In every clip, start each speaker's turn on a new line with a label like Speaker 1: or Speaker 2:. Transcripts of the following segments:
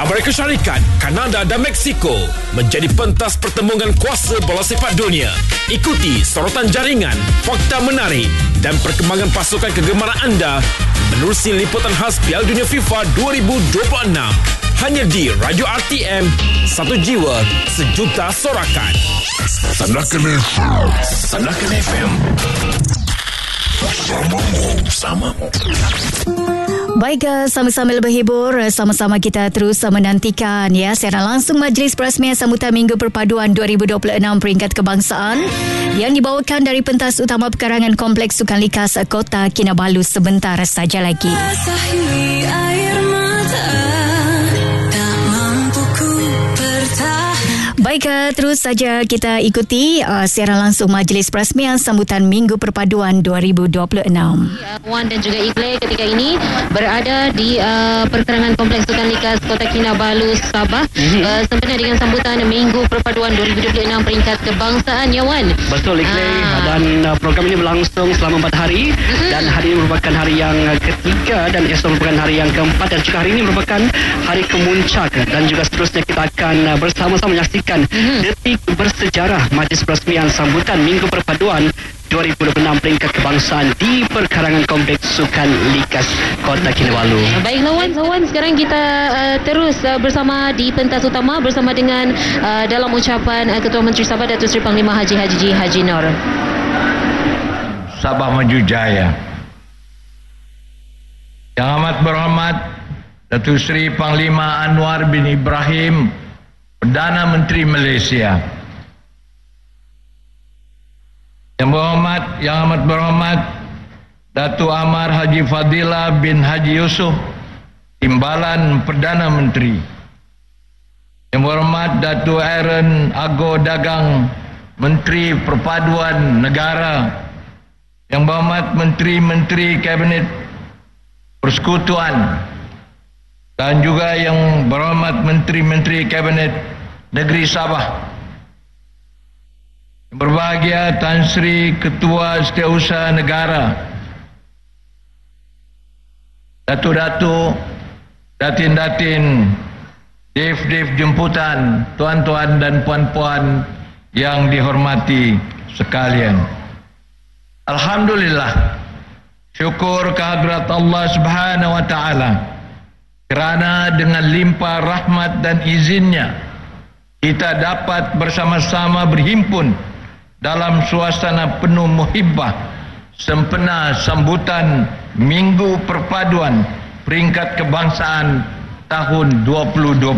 Speaker 1: Amerika Syarikat, Kanada dan Meksiko menjadi pentas pertembungan kuasa bola sepak dunia. Ikuti sorotan jaringan, fakta menarik dan perkembangan pasukan kegemaran anda menerusi liputan khas Piala Dunia FIFA 2026. Hanya di Radio RTM, satu jiwa, sejuta sorakan.
Speaker 2: Sandakan FM. Sandakan FM. Bersamamu.
Speaker 3: Baik, sama-sama berhibur, sama-sama kita terus menantikan siaran langsung Majlis Perasmian Sambutan Minggu Perpaduan 2026 Peringkat Kebangsaan yang dibawakan dari pentas utama pekarangan Kompleks Sukan Likas Kota Kinabalu sebentar saja lagi. Baik, terus saja kita ikuti siaran langsung Majlis Perasmian Sambutan Minggu Perpaduan 2026.
Speaker 4: Wan dan juga Igle ketika ini berada di perkerangan Kompleks Sukan Likas Kota Kinabalu, Sabah, sempena dengan sambutan Minggu Perpaduan 2026 Peringkat Kebangsaan, ya Wan?
Speaker 5: Betul, Igle. Dan program ini berlangsung selama 4 hari dan hari ini merupakan hari yang ketiga dan esok merupakan hari yang keempat dan juga hari ini merupakan hari kemuncak dan juga seterusnya kita akan bersama-sama menyaksikan detik bersejarah Majlis Perasmian Sambutan Minggu Perpaduan 2026 Peringkat Kebangsaan di perkarangan Kompleks Sukan Likas Kota Kinabalu.
Speaker 4: Baiklah Wan, sekarang kita terus bersama di pentas utama bersama dengan dalam ucapan Ketua Menteri Sabah Datuk Seri Panglima Haji Nur.
Speaker 6: Sabah Maju Jaya. Yang amat berhormat Datuk Seri Panglima Anwar bin Ibrahim, Perdana Menteri Malaysia. Yang amat berhormat Datuk Amar Haji Fadilah bin Haji Yusof, Timbalan Perdana Menteri. Yang berhormat Datuk Aaron Ago Dagang, Menteri Perpaduan Negara. Yang berhormat Menteri-Menteri Kabinet Persekutuan dan juga yang berhormat Menteri-Menteri Kabinet Negeri Sabah. Berbahagia Tan Sri Ketua Setiausaha Negara, Datuk-datuk, datin-datin, dev-dev jemputan, tuan-tuan dan puan-puan yang dihormati sekalian. Alhamdulillah, syukur kehadrat Allah Subhanahu wa Ta'ala kerana dengan limpah rahmat dan izinnya kita dapat bersama-sama berhimpun dalam suasana penuh muhibbah sempena sambutan Minggu Perpaduan Peringkat Kebangsaan tahun 2026.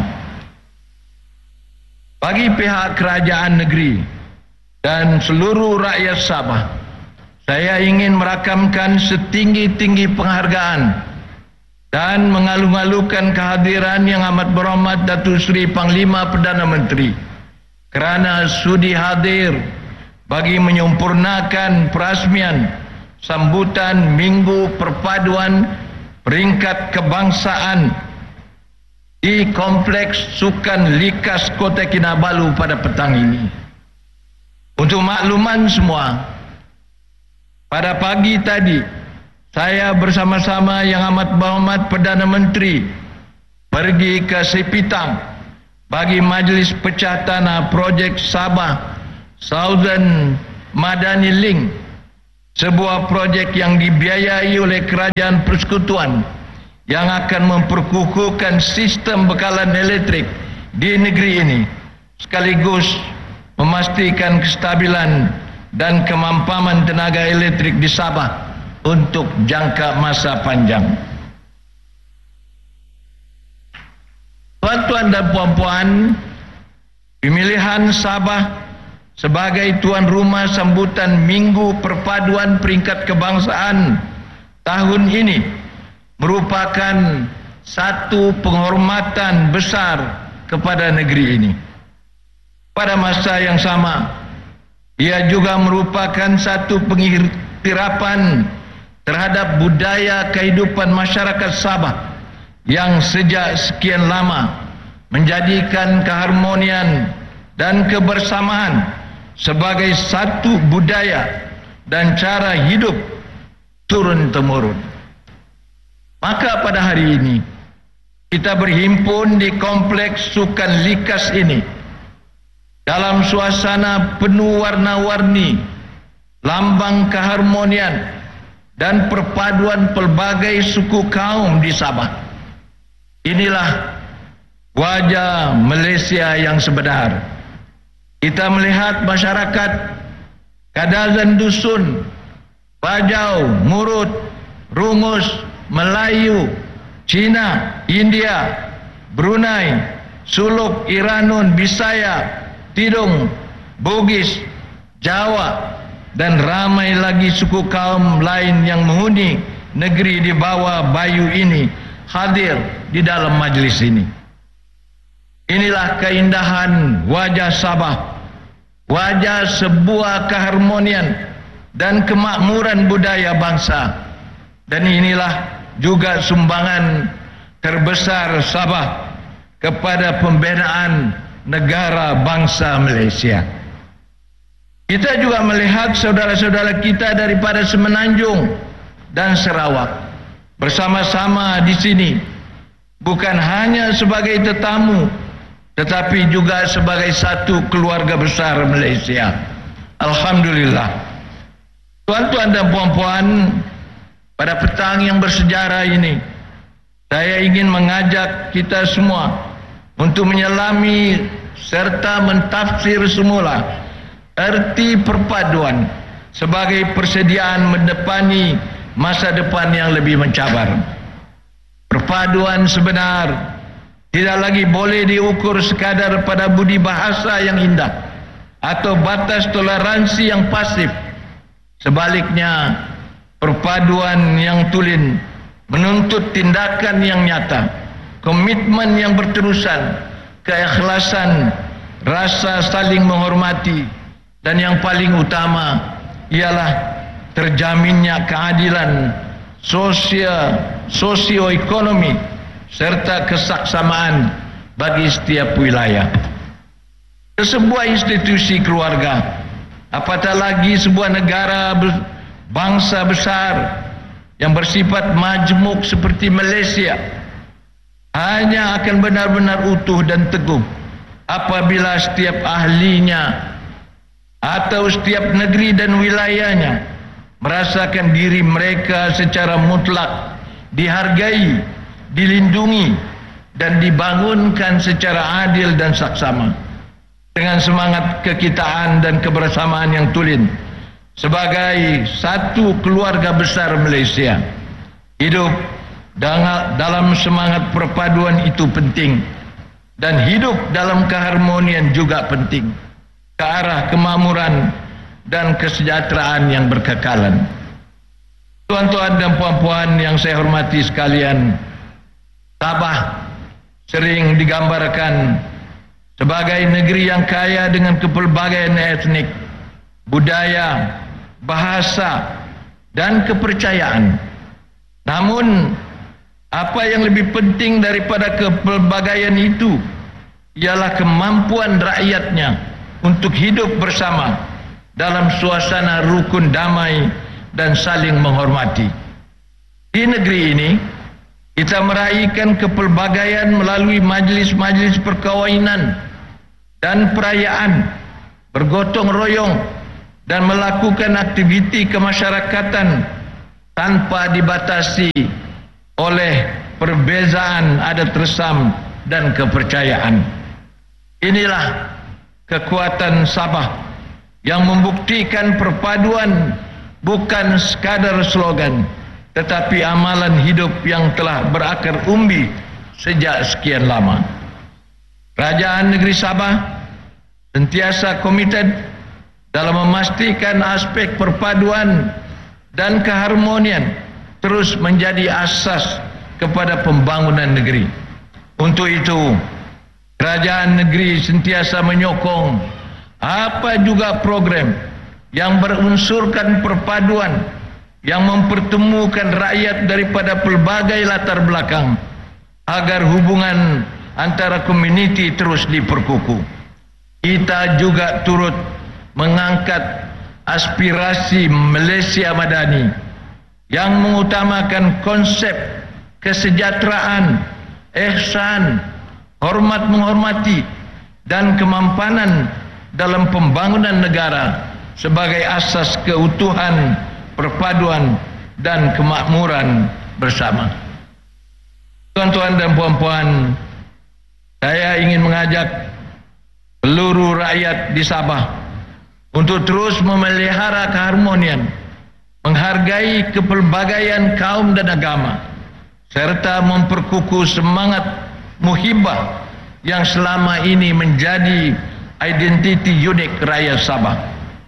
Speaker 6: Bagi pihak kerajaan negeri dan seluruh rakyat Sabah, saya ingin merakamkan setinggi-tinggi penghargaan dan mengalu-alukan kehadiran yang amat berhormat Datuk Seri Panglima Perdana Menteri kerana sudi hadir bagi menyempurnakan perasmian sambutan Minggu Perpaduan Peringkat Kebangsaan di Kompleks Sukan Likas Kota Kinabalu pada petang ini. Untuk makluman semua, pada pagi tadi saya bersama-sama yang amat berhormat Perdana Menteri pergi ke Sipitang bagi Majlis Pecah Tanah Projek Sabah Southern Madani Link, sebuah projek yang dibiayai oleh Kerajaan Persekutuan yang akan memperkukuhkan sistem bekalan elektrik di negeri ini sekaligus memastikan kestabilan dan kemampanan tenaga elektrik di Sabah untuk jangka masa panjang. Tuan-tuan dan puan-puan, pemilihan Sabah sebagai tuan rumah sambutan Minggu Perpaduan Peringkat Kebangsaan tahun ini merupakan satu penghormatan besar kepada negeri ini. Pada masa yang sama, ia juga merupakan satu pengiktirafan terhadap budaya kehidupan masyarakat Sabah yang sejak sekian lama menjadikan keharmonian dan kebersamaan sebagai satu budaya dan cara hidup turun-temurun. Maka pada hari ini kita berhimpun di kompleks sukan likas ini dalam suasana penuh warna-warni, lambang keharmonian dan perpaduan pelbagai suku kaum di Sabah. Inilah wajah Malaysia yang sebenar. Kita melihat masyarakat Kadazan Dusun, Bajau, Murut, Rungus, Melayu, Cina, India, Brunei, Suluk, Iranun, Bisaya, Tidung, Bugis, Jawa dan ramai lagi suku kaum lain yang menghuni negeri di bawah bayu ini hadir di dalam majlis ini. Inilah keindahan wajah Sabah, wajah sebuah keharmonian dan kemakmuran budaya bangsa. Dan inilah juga sumbangan terbesar Sabah kepada pembinaan negara bangsa Malaysia. Kita juga melihat saudara-saudara kita daripada Semenanjung dan Sarawak bersama-sama di sini, bukan hanya sebagai tetamu, tetapi juga sebagai satu keluarga besar Malaysia. Alhamdulillah. Tuan-tuan dan puan-puan, pada petang yang bersejarah ini, saya ingin mengajak kita semua untuk menyelami serta mentafsir semula erti perpaduan sebagai persediaan mendepani masa depan yang lebih mencabar. Perpaduan sebenar tidak lagi boleh diukur sekadar pada budi bahasa yang indah atau batas toleransi yang pasif. Sebaliknya, perpaduan yang tulen menuntut tindakan yang nyata, komitmen yang berterusan, keikhlasan, rasa saling menghormati, dan yang paling utama ialah terjaminnya keadilan sosioekonomi serta kesaksamaan bagi setiap wilayah. Sebuah institusi keluarga, apatah lagi sebuah negara bangsa besar yang bersifat majmuk seperti Malaysia, hanya akan benar-benar utuh dan teguh apabila setiap ahlinya atau setiap negeri dan wilayahnya merasakan diri mereka secara mutlak dihargai, dilindungi dan dibangunkan secara adil dan saksama dengan semangat kekitaan dan kebersamaan yang tulen sebagai satu keluarga besar Malaysia. Hidup dalam semangat perpaduan itu penting, dan hidup dalam keharmonian juga penting ke arah kemakmuran dan kesejahteraan yang berkekalan. Tuan-tuan dan puan-puan yang saya hormati sekalian, Sabah sering digambarkan sebagai negeri yang kaya dengan kepelbagaian etnik, budaya, bahasa dan kepercayaan. Namun, apa yang lebih penting daripada kepelbagaian itu ialah kemampuan rakyatnya untuk hidup bersama dalam suasana rukun damai dan saling menghormati. Di negeri ini, kita meraihkan kepelbagaian melalui majlis-majlis perkahwinan dan perayaan, bergotong royong dan melakukan aktiviti kemasyarakatan tanpa dibatasi oleh perbezaan adat resam dan kepercayaan. Inilah kekuatan Sabah yang membuktikan perpaduan bukan sekadar slogan, tetapi amalan hidup yang telah berakar umbi sejak sekian lama. Kerajaan Negeri Sabah sentiasa komited dalam memastikan aspek perpaduan dan keharmonian terus menjadi asas kepada pembangunan negeri. Untuk itu, kerajaan negeri sentiasa menyokong apa juga program yang berunsurkan perpaduan, yang mempertemukan rakyat daripada pelbagai latar belakang agar hubungan antara komuniti terus diperkukuh. Kita juga turut mengangkat aspirasi Malaysia Madani yang mengutamakan konsep kesejahteraan, ihsan, hormat menghormati, dan kemampanan dalam pembangunan negara sebagai asas keutuhan, perpaduan, dan kemakmuran bersama. Tuan-tuan dan puan-puan, saya ingin mengajak seluruh rakyat di Sabah untuk terus memelihara keharmonian, menghargai kepelbagaian kaum dan agama, serta memperkukuh semangat muhibah yang selama ini menjadi identiti unik rakyat Sabah.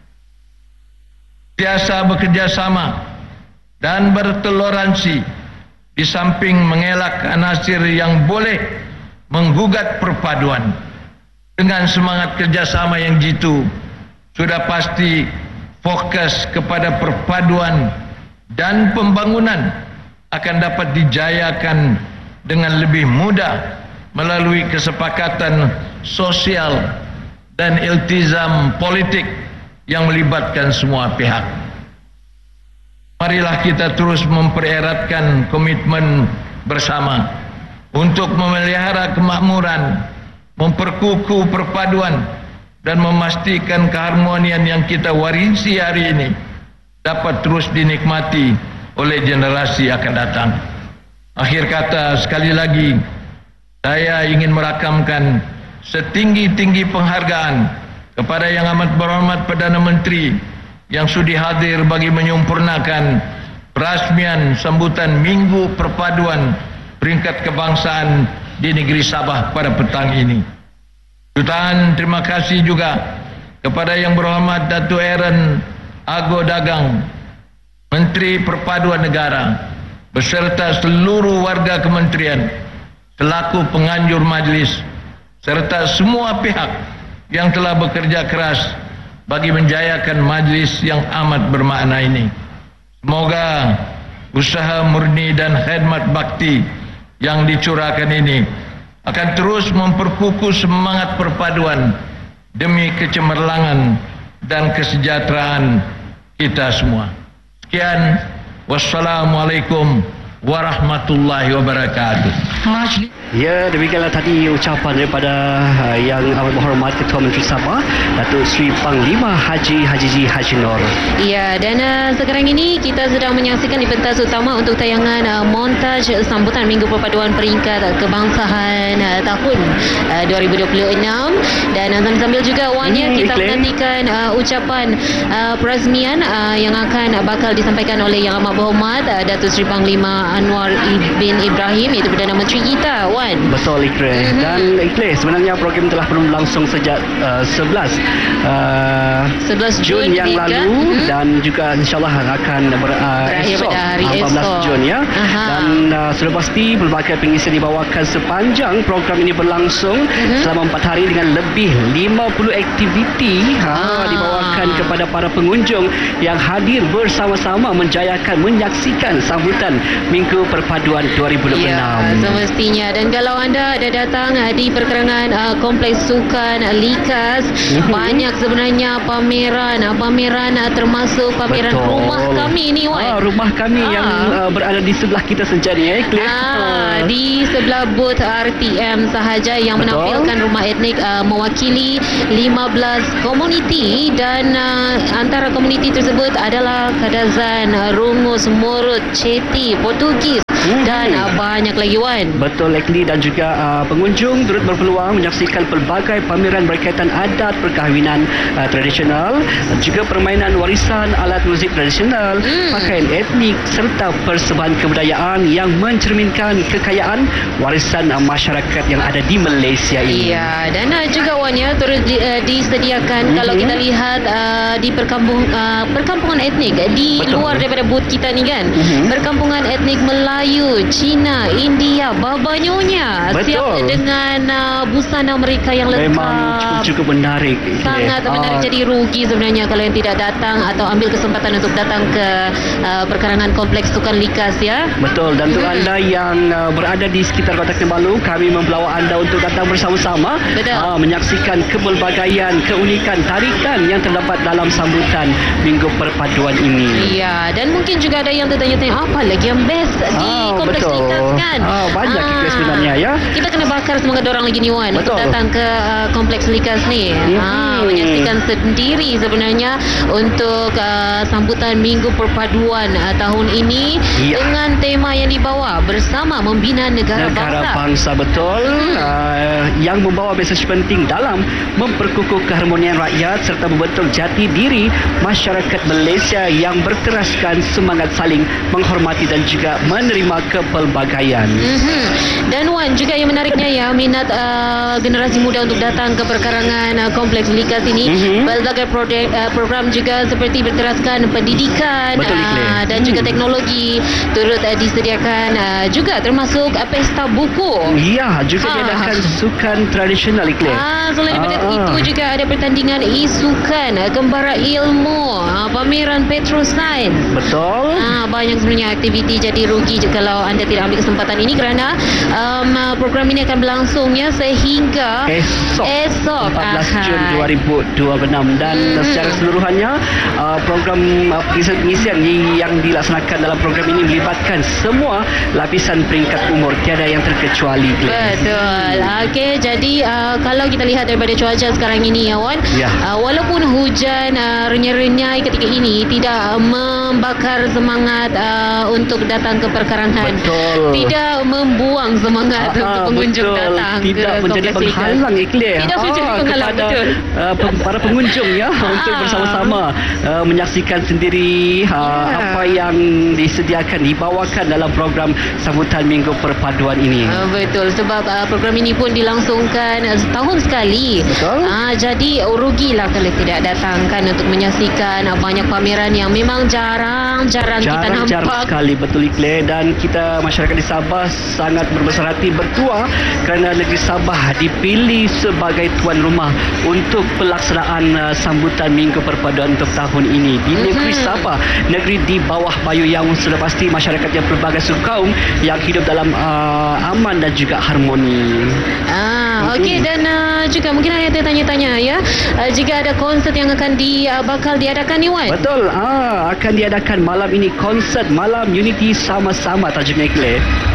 Speaker 6: Biasa bekerjasama dan bertoleransi di samping mengelak anasir yang boleh menggugat perpaduan. Dengan semangat kerjasama yang jitu, sudah pasti fokus kepada perpaduan dan pembangunan akan dapat dijayakan dengan lebih mudah melalui kesepakatan sosial dan iltizam politik yang melibatkan semua pihak. Marilah kita terus mempereratkan komitmen bersama untuk memelihara kemakmuran, memperkukuh perpaduan, dan memastikan keharmonian yang kita warisi hari ini dapat terus dinikmati oleh generasi akan datang. Akhir kata, sekali lagi, saya ingin merakamkan setinggi-tinggi penghargaan kepada Yang Amat Berhormat Perdana Menteri yang sudi hadir bagi menyempurnakan perasmian sambutan Minggu Perpaduan Peringkat Kebangsaan di negeri Sabah pada petang ini. Jutaan terima kasih juga kepada Yang Berhormat Datuk Aaron Ago Dagang, Menteri Perpaduan Negara, beserta seluruh warga kementerian, selaku penganjur majlis, serta semua pihak yang telah bekerja keras bagi menjayakan majlis yang amat bermakna ini. Semoga usaha murni dan khidmat bakti yang dicurahkan ini akan terus memperkukuh semangat perpaduan demi kecemerlangan dan kesejahteraan kita semua. Sekian, wassalamualaikum warahmatullahi wabarakatuh.
Speaker 5: Ya, demikianlah tadi ucapan daripada Yang Amat Berhormat Ketua Menteri Sabah, Datuk Seri Panglima Haji Haji Nur.
Speaker 4: Ya, dan sekarang ini kita sedang menyaksikan di pentas utama untuk tayangan montaj sambutan Minggu Perpaduan Peringkat Kebangsaan tahun 2026, dan sambil juga awalnya kita menantikan ucapan perasmian yang akan bakal disampaikan oleh Yang Amat Berhormat Datuk Seri Panglima Anwar bin Ibrahim, iaitu Perdana Menteri kita, Wan.
Speaker 5: Betul, Ikhlas. Dan Ikhlas, sebenarnya program telah berlangsung sejak 11 Jun yang lalu, dan juga insyaAllah akan berakhir pada hari 14 Jun ya. Dan sudah pasti pelbagai pengisian dibawakan sepanjang program ini berlangsung selama 4 hari dengan lebih 50 aktiviti dibawakan kepada para pengunjung yang hadir bersama-sama menyaksikan sambutan Minggu Perpaduan 2026.
Speaker 4: Ya, semestinya. Dan kalau anda ada datang di perkerangan Kompleks Sukan Likas, banyak sebenarnya pameran termasuk pameran rumah kami ni, Wan.
Speaker 5: Rumah kami yang berada di sebelah kita saja ni,
Speaker 4: di sebelah booth RTM sahaja yang menampilkan rumah etnik mewakili 15 komuniti, dan antara komuniti tersebut adalah Kadazan, Rungus, Murut, Ceti, Portugis, dan banyak lagi, Wan.
Speaker 5: Betul, Lekli, dan juga pengunjung turut berpeluang menyaksikan pelbagai pameran berkaitan adat perkahwinan tradisional, juga permainan warisan alat muzik tradisional, pakaian etnik, serta persembahan kebudayaan yang mencerminkan kekayaan warisan masyarakat yang ada di Malaysia ini.
Speaker 4: Ya, dan juga, Wan, ya, turut disediakan kalau kita lihat di perkampungan etnik di luar daripada booth kita ni kan, perkampungan etnik Melayu, Cina, India, Babanyonya, siap dengan busana mereka yang lengkap.
Speaker 5: Memang cukup menarik.
Speaker 4: Sangat menarik. Jadi rugi sebenarnya kalau yang tidak datang atau ambil kesempatan untuk datang ke perkarangan Kompleks Sukan Likas, ya.
Speaker 5: Betul. Dan untuk anda yang berada di sekitar Kota Kinabalu, kami membawa anda untuk datang bersama-sama menyaksikan kepelbagaian, keunikan, tarikan yang terdapat dalam sambutan Minggu Perpaduan ini.
Speaker 4: Ya, dan mungkin juga ada yang tertanya-tanya apa lagi yang best di kompleks
Speaker 5: betul.
Speaker 4: Likas kan.
Speaker 5: Banyak Ikle sebenarnya ya.
Speaker 4: Kita kena bakar semangat orang lagi ni Wan untuk
Speaker 5: Betul.
Speaker 4: datang ke kompleks Likas ni. Menyaksikan sendiri sebenarnya untuk sambutan Minggu Perpaduan tahun ini dengan tema yang dibawa bersama membina negara bangsa.
Speaker 5: Betul. Yang membawa mesej penting dalam memperkukuh keharmonian rakyat serta membentuk jati diri masyarakat Malaysia yang berteraskan semangat saling menghormati dan juga menerima kepelbagaian.
Speaker 4: Dan Wan, juga yang menariknya ya, minat generasi muda untuk datang ke perkarangan kompleks Likas ini. Berbagai program juga seperti berteraskan pendidikan dan juga teknologi turut disediakan, juga termasuk pesta buku.
Speaker 5: Ya, juga diadakan sukan tradisional Ikle.
Speaker 4: Selain daripada itu juga ada pertandingan isukan, kembara ilmu, pameran petrosains.
Speaker 5: Betul.
Speaker 4: Banyak sebenarnya aktiviti, jadi rugi kalau anda tidak ambil kesempatan ini kerana program ini akan berlangsung ya sehingga esok
Speaker 5: 14 Jun 2026 dan secara keseluruhannya program pengisian yang dilaksanakan dalam program ini melibatkan semua lapisan peringkat umur, tiada yang terkecuali.
Speaker 4: Betul. Okey, jadi kalau kita lihat daripada cuaca sekarang ini ya Wan, walaupun hujan renyai-renyai ketika ini tidak membakar semangat untuk datang ke perkarangan.
Speaker 5: Betul.
Speaker 4: Tidak membuang semangat untuk pengunjung datang
Speaker 5: tidak
Speaker 4: ke
Speaker 5: menjadi
Speaker 4: kompleks
Speaker 5: penghalang Ikle.
Speaker 4: Tidak menjadi penghalang, betul.
Speaker 5: Para pengunjung ya untuk bersama-sama menyaksikan sendiri apa yang disediakan, dibawakan dalam program sambutan Minggu Perpaduan ini.
Speaker 4: Betul, sebab program ini pun dilangsungkan setahun sekali.
Speaker 5: Betul.
Speaker 4: Jadi rugilah kalau tidak datang kan untuk menyaksikan banyak pameran yang memang jarang-jarang kita nampak.
Speaker 5: Jarang sekali, betul Ikle. Dan kita masyarakat di Sabah sangat berbesar hati bertuah kerana negeri Sabah dipilih sebagai tuan rumah untuk pelaksanaan sambutan Minggu Perpaduan untuk tahun ini di negeri Sabah, negeri di bawah bayu yang sudah pasti masyarakatnya pelbagai suku kaum yang hidup dalam aman dan juga harmoni.
Speaker 4: Okey, dan juga mungkin ada tanya-tanya ya, jika ada konsert yang akan bakal diadakan ni Wan.
Speaker 5: Betul, akan diadakan malam ini konsert Malam Unity Sama-Sama tajuknya Ikle.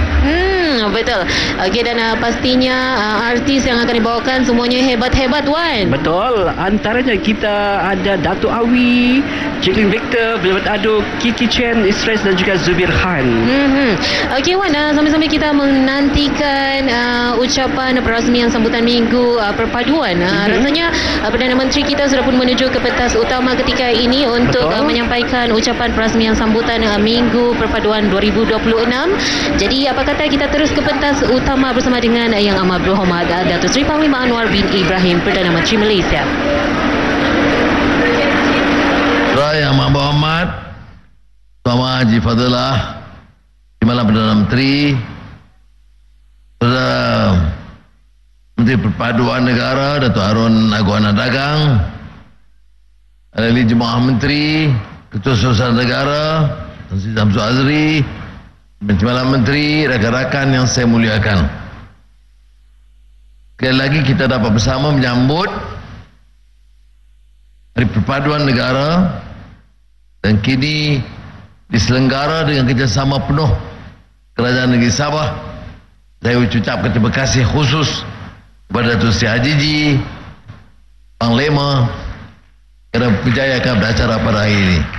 Speaker 4: Betul. Okey, dan pastinya artis yang akan dibawakan semuanya hebat-hebat Wan.
Speaker 5: Betul. Antaranya kita ada Dato' Awi, Jacqueline Victor, Velvet Ado, Kiki Chen, Istres dan juga Zubir Khan.
Speaker 4: Okey Wan, sambil-sambil kita menantikan ucapan perasmian sambutan Minggu Perpaduan. Rasanya Perdana Menteri kita sudah pun menuju ke pentas utama ketika ini untuk menyampaikan ucapan perasmian sambutan Minggu Perpaduan 2026. Jadi apa kata kita terus ke pentas utama bersama dengan Yang Amat Berhormat Datuk Seri Panglima Anwar bin Ibrahim, Perdana Menteri Malaysia.
Speaker 7: Yang Amat Berhormat Tuan Haji Fadilah Timbalan Perdana Menteri, Saudara Menteri Perpaduan Negara Datuk Harun Aguana Dagang, Ahli Jemaah Menteri, Ketua Surusan Negara Tan Sri Zamsud Azri, Timbalan Menteri, rakan-rakan yang saya muliakan. Sekali lagi kita dapat bersama menyambut Hari Perpaduan Negara dan kini diselenggara dengan kerjasama penuh Kerajaan Negeri Sabah. Saya ucapkan terima kasih khusus kepada Datuk Seri Haji Ji, Panglima kerana berjayakan acara pada hari ini.